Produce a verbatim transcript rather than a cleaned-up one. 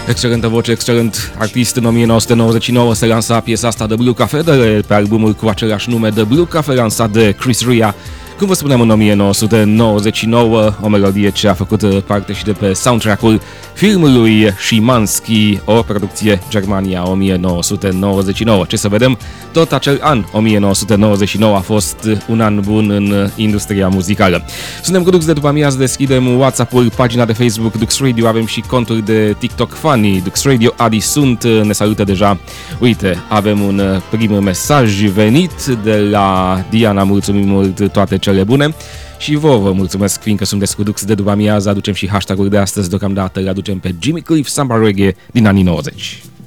Excelentă voce, excelent artist. În o mie nouă sute nouăzeci și nouă se lansa piesa asta de Blue Cafe de pe albumul cu același nume, de Blue Cafe, lansat de Chris Rea. Cum vă spuneam, în o mie nouă sute nouăzeci și nouă, o melodie ce a făcut parte și de pe soundtrack-ul filmului Szymanski, o producție Germania o mie nouă sute nouăzeci și nouă. Ce să vedem, tot acel an, o mie nouă sute nouăzeci și nouă, a fost un an bun în industria muzicală. Suntem cu Dux de după amiază, deschidem WhatsApp-ul, pagina de Facebook Dux Radio, avem și contul de TikTok Funny, Dux Radio, Adi sunt, ne salută deja. Uite, avem un prim mesaj venit de la Diana, mulțumim mult, toate cele bune. Și vouă vă mulțumesc, fiindcă sunteți cu Dux de după amiază, aducem și hashtag-ul de astăzi, deocamdată îl aducem pe Jimmy Cliff, Samba Reggae din anii nouăzeci.